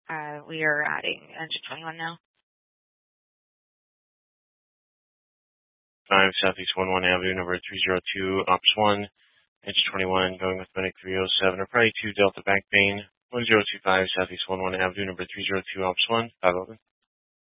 We are adding engine 21 now. 5 Southeast 11 Avenue, number 302, Ops 1, engine 21, going with Medic 307, or probably 2 Delta back main, 1025 Southeast 11 Avenue, number 302, Ops 1, 511.